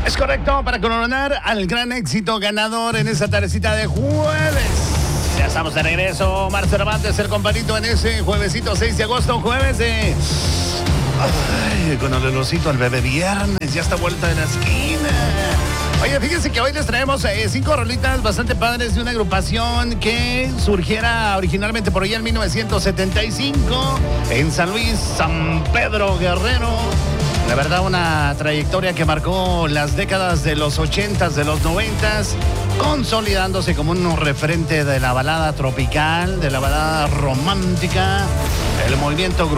Es correcto, para coronar al gran éxito ganador en esa tardecita de jueves. Ya estamos de regreso. Omar Cervantes, el compadrito, en ese juevesito 6 de agosto, jueves de... Ay, con el olorcito al bebé viernes, ya está vuelta de la esquina. Oye, fíjense que hoy les traemos 5 rolitas bastante padres de una agrupación que surgiera originalmente por allá en 1975 en San Luis, San Pedro Guerrero. La verdad, una trayectoria que marcó las décadas de los 80s, de los 90s, consolidándose como un referente de la balada tropical, de la balada romántica, el movimiento